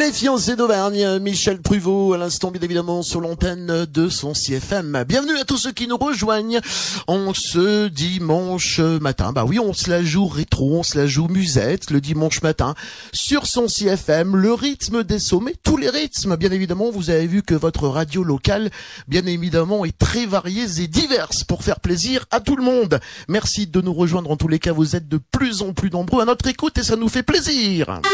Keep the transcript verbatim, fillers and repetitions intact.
Les fiancés d'Auvergne, Michel Pruvot, à l'instant bien évidemment sur l'antenne de son C F M. Bienvenue à tous ceux qui nous rejoignent en ce dimanche matin. Bah oui, on se la joue rétro, on se la joue musette le dimanche matin sur son C F M, le rythme des sommets, tous les rythmes. Bien évidemment, vous avez vu que votre radio locale, bien évidemment, est très variée et diverse pour faire plaisir à tout le monde. Merci de nous rejoindre en tous les cas, vous êtes de plus en plus nombreux à notre écoute et ça nous fait plaisir.